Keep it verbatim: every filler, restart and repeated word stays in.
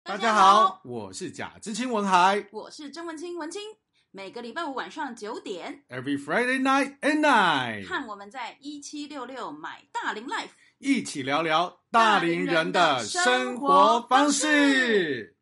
大家好，我是贾知青文海， 我是曾文清文清。每个礼拜五晚上九点 ，Every Friday night at night， 和我们在一七六六买大龄 Life 一起聊聊大龄人的生活方式。